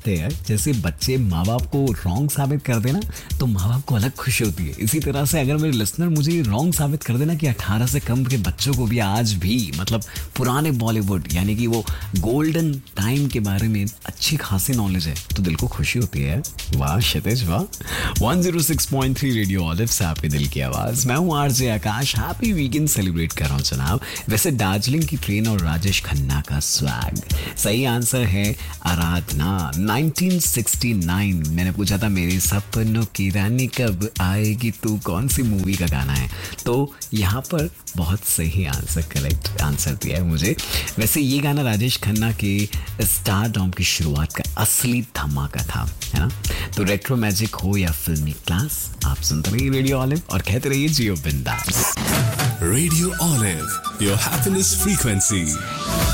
कहते हैं जैसे बच्चे माँ बाप को रॉन्ग साबित कर देना तो माँ बाप को अलग खुशी होती है, इसी तरह से अगर मेरे लिसनर मुझे रॉन्ग साबित कर देना कि 18 से कम के बच्चों को भी आज भी मतलब पुराने बॉलीवुड यानी कि वो गोल्डन टाइम के बारे में अच्छी खासी नॉलेज है तो दिल को खुशी होती है। वाह क्षितिज वाह। 106.3 रेडियो ऑलिव से आपके दिल की आवाज, मैं हूँ आरजे आकाश। हैप्पी वीकेंड सेलिब्रेट कर रहा हूँ जनाब। वैसे दार्जिलिंग की ट्रेन और राजेश खन्ना का स्वैग, सही आंसर है आराधना। 1969 मैंने पूछा था मेरे सपनों की रानी कब आएगी तू कौन सी मूवी का गाना है, तो यहाँ पर बहुत सही आंसर, करेक्ट आंसर दिया है मुझे। वैसे ये गाना राजेश खन्ना के स्टारडॉम की शुरुआत का असली धमाका था, है ना। तो रेट्रो मैजिक हो या फिल्मी क्लास, आप सुनते रहिए रेडियो ऑलिव और कहते रहिए जियो बिंदास। Radio olive, your happiness frequency.